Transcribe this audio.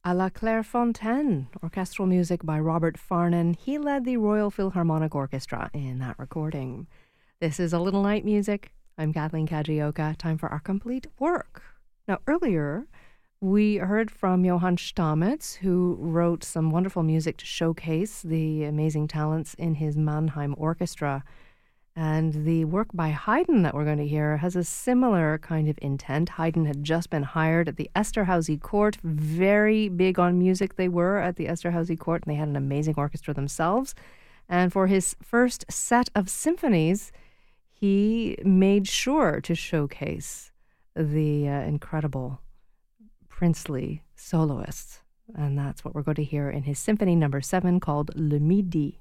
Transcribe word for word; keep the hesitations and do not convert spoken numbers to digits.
À la Clairefontaine, orchestral music by Robert Farnon. He led the Royal Philharmonic Orchestra in that recording. This is A Little Night Music. I'm Kathleen Kajioka. Time for our complete work. Now, earlier, we heard from Johann Stamitz, who wrote some wonderful music to showcase the amazing talents in his Mannheim Orchestra. And the work by Haydn that we're going to hear has a similar kind of intent. Haydn had just been hired at the Esterhazy Court. Very big on music they were at the Esterhazy Court, and they had an amazing orchestra themselves. And for his first set of symphonies, he made sure to showcase the uh, incredible princely soloists. And that's what we're going to hear in his symphony number seven called Le Midi.